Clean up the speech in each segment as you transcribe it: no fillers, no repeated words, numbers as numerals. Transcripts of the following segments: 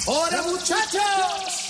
¡Hola, muchachos!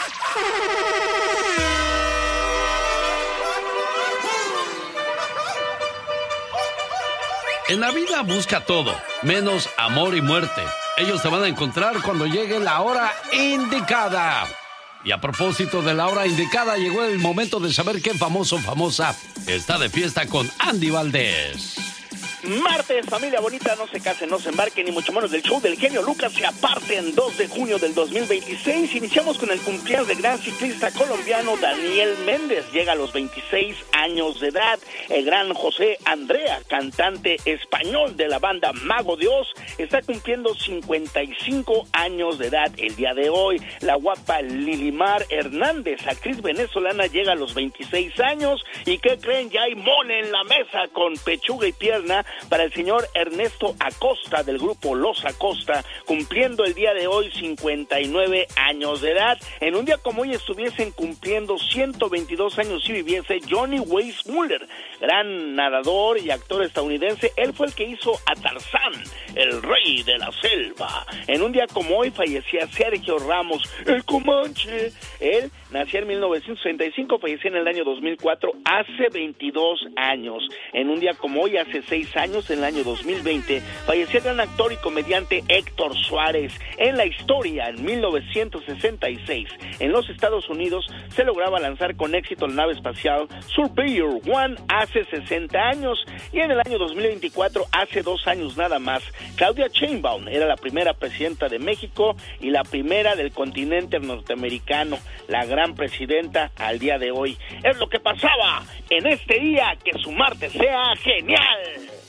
En la vida busca todo, menos amor y muerte. Ellos te van a encontrar cuando llegue la hora indicada. Y a propósito de la hora indicada, llegó el momento de saber qué famoso o famosa está de fiesta con Andy Valdés. Martes, familia bonita, no se casen, no se embarquen, ni mucho menos del show del genio Lucas se aparten. 2 de junio del 2026. Iniciamos con el cumpleaños del gran ciclista colombiano Daniel Méndez. Llega a los 26 años de edad. El gran José Andrea, cantante español de la banda Mago de Oz, está cumpliendo 55 años de edad el día de hoy. La guapa Lilimar Hernández, actriz venezolana, llega a los 26 años. ¿Y qué creen? Ya hay mole en la mesa con pechuga y pierna para el señor Ernesto Acosta del grupo Los Acosta, cumpliendo el día de hoy 59 años de edad. En un día como hoy estuviesen cumpliendo 122 años si viviese Johnny Weissmuller, gran nadador y actor estadounidense. Él fue el que hizo a Tarzán, el rey de la selva. En un día como hoy fallecía Sergio Ramos, el Comanche. Él nació en 1965, falleció en el año 2004, hace 22 años. En un día como hoy, hace 6 años, en el año 2020, falleció el gran actor y comediante Héctor Suárez. En la historia, en 1966, en los Estados Unidos, se lograba lanzar con éxito la nave espacial Surveyor 1 hace 60 años. Y en el año 2024, hace 2 años nada más, Claudia Sheinbaum era la primera presidenta de México y la primera del continente norteamericano, la gran presidenta al día de hoy. Es lo que pasaba en este día, que su martes sea genial.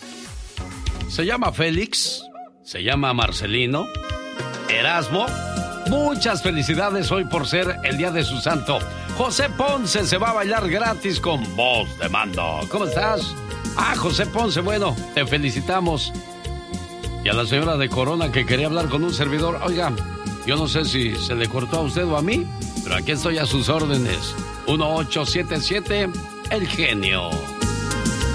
Se llama Félix, se llama Marcelino, Erasmo. Muchas felicidades hoy por ser el día de su santo. José Ponce se va a bailar gratis con Voz de Mando. ¿Cómo estás? José Ponce, bueno, te felicitamos. Y a la señora de Corona que quería hablar con un servidor. Oiga, yo no sé si se le cortó a usted o a mí, pero aquí estoy a sus órdenes. 1877, El Genio.